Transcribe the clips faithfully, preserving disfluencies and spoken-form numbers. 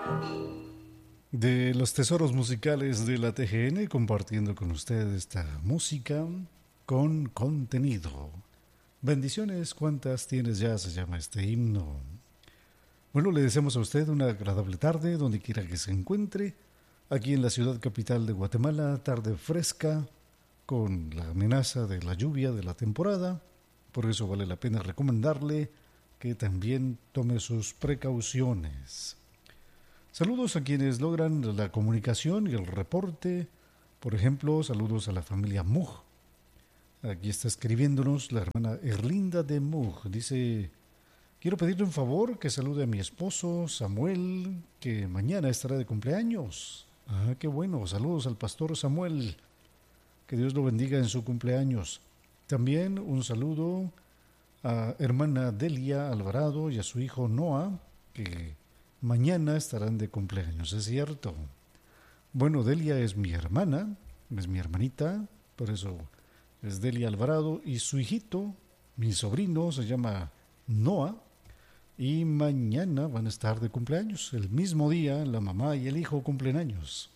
De los tesoros musicales de la T G N, compartiendo con usted esta música con contenido. Bendiciones, ¿cuántas tienes ya? Se llama este himno. Bueno, le deseamos a usted una agradable tarde, donde quiera que se encuentre. Aquí en la ciudad capital de Guatemala, tarde fresca, con la amenaza de la lluvia de la temporada. Por eso vale la pena recomendarle que también tome sus precauciones. Saludos a quienes logran la comunicación y el reporte. Por ejemplo, saludos a la familia Mug. Aquí está escribiéndonos la hermana Erlinda de Mug. Dice, quiero pedirle un favor que salude a mi esposo Samuel, que mañana estará de cumpleaños. Ah, qué bueno. Saludos al pastor Samuel. Que Dios lo bendiga en su cumpleaños. También un saludo a hermana Delia Alvarado y a su hijo Noah, que mañana estarán de cumpleaños, es cierto. Bueno, Delia es mi hermana, es mi hermanita, por eso es Delia Alvarado, y su hijito, mi sobrino, se llama Noah, y mañana van a estar de cumpleaños. El mismo día, la mamá y el hijo cumplen años.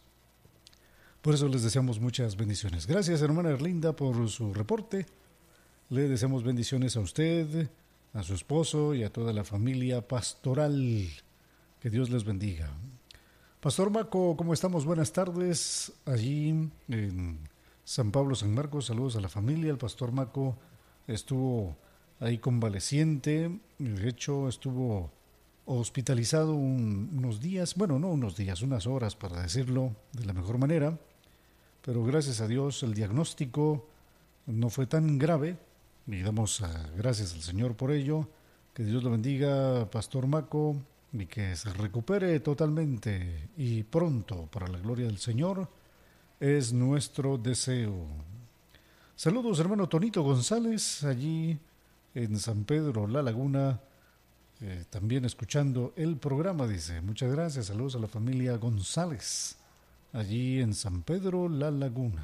Por eso les deseamos muchas bendiciones. Gracias, hermana Erlinda, por su reporte. Le deseamos bendiciones a usted, a su esposo y a toda la familia pastoral. Que Dios les bendiga. Pastor Maco, ¿cómo estamos? Buenas tardes. Allí en San Pablo, San Marcos, saludos a la familia. El pastor Maco estuvo ahí convaleciente. De hecho, estuvo hospitalizado un, unos días. Bueno, no unos días, unas horas, para decirlo de la mejor manera. Pero gracias a Dios el diagnóstico no fue tan grave. Y damos uh, gracias al Señor por ello. Que Dios lo bendiga, pastor Maco, y que se recupere totalmente y pronto para la gloria del Señor, es nuestro deseo. Saludos, hermano Tonito González, allí en San Pedro, La Laguna, eh, también escuchando el programa, dice. Muchas gracias, saludos a la familia González, allí en San Pedro, La Laguna.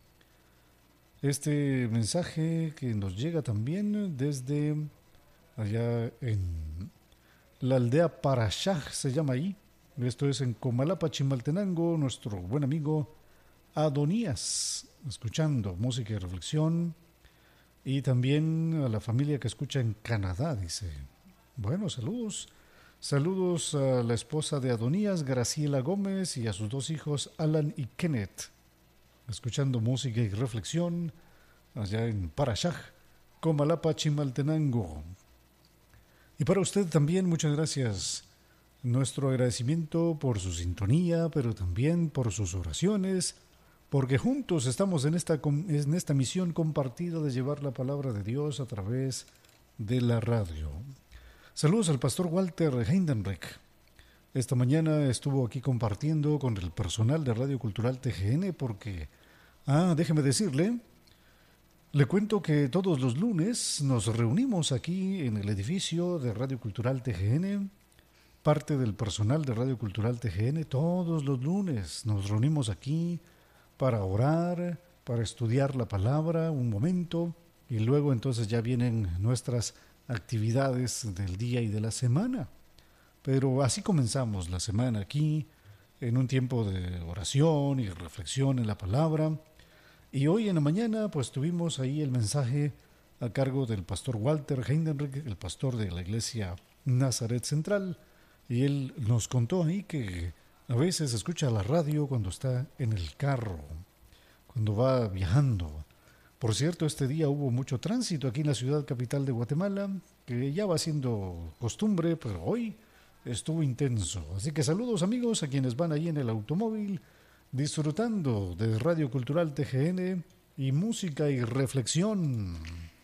Este mensaje que nos llega también desde allá en la aldea Parashaj, se llama ahí. Esto es en Comalapa, Chimaltenango. Nuestro buen amigo Adonías, escuchando música y reflexión. Y también a la familia que escucha en Canadá, dice. Bueno, saludos. Saludos a la esposa de Adonías, Graciela Gómez, y a sus dos hijos, Alan y Kenneth, escuchando música y reflexión allá en Parashaj, Comalapa, Chimaltenango. Y para usted también, muchas gracias. Nuestro agradecimiento por su sintonía, pero también por sus oraciones, porque juntos estamos en esta, en esta misión compartida de llevar la palabra de Dios a través de la radio. Saludos al pastor Walter Heidenreich. Esta mañana estuvo aquí compartiendo con el personal de Radio Cultural T G N porque, ah, déjeme decirle, le cuento que todos los lunes nos reunimos aquí en el edificio de Radio Cultural T G N, parte del personal de Radio Cultural T G N, todos los lunes nos reunimos aquí para orar, para estudiar la palabra un momento, y luego entonces ya vienen nuestras actividades del día y de la semana. Pero así comenzamos la semana aquí, en un tiempo de oración y reflexión en la palabra. Y hoy en la mañana pues tuvimos ahí el mensaje a cargo del pastor Walter Heidenreich, el pastor de la iglesia Nazaret Central, y él nos contó ahí que a veces escucha la radio cuando está en el carro, cuando va viajando. Por cierto, este día hubo mucho tránsito aquí en la ciudad capital de Guatemala, que ya va siendo costumbre, pero hoy estuvo intenso. Así que saludos, amigos, a quienes van ahí en el automóvil, disfrutando de Radio Cultural T G N y música y reflexión.